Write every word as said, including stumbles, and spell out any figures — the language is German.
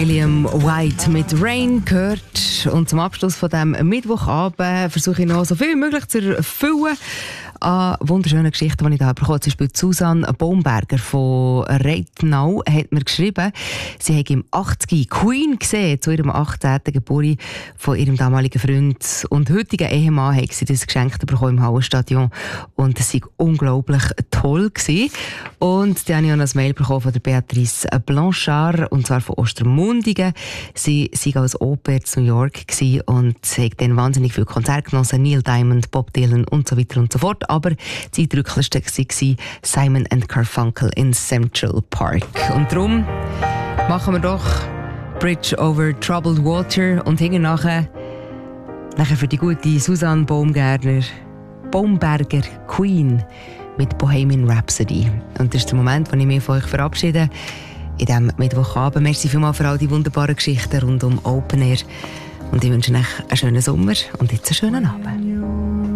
William White mit Rain gehört. Und zum Abschluss von diesem Mittwochabend versuche ich noch so viel wie möglich zu erfüllen an wunderschönen Geschichten, die ich da bekommen habe. Zum Beispiel Susanne Baumberger von Reitnau hat mir geschrieben, sie hat im achtzig Queen gesehen, zu ihrem achtzehnten Geburtstag von ihrem damaligen Freund und heutigen Ehemann hat sie das geschenkt bekommen im Hallenstadion und es war unglaublich toll gewesen. Und dann habe ich auch noch ein Mail bekommen von der Beatrice Blanchard, und zwar von Ostermundigen. Sie war als Oper in New York gewesen und hat dann wahnsinnig viele Konzerte genossen, Neil Diamond, Bob Dylan und so weiter und so fort. Aber das eindrücklichste war Simon and Garfunkel in Central Park. Und darum machen wir doch Bridge over Troubled Water und hinten nachher, nachher für die gute Susanne Baumgartner, Baumberger Queen mit Bohemian Rhapsody. Und das ist der Moment, wo ich mich von euch verabschiede. In diesem Mittwochabend. Merci vielmals für all die wunderbaren Geschichten rund um Open Air. Und ich wünsche euch einen schönen Sommer und jetzt einen schönen Abend.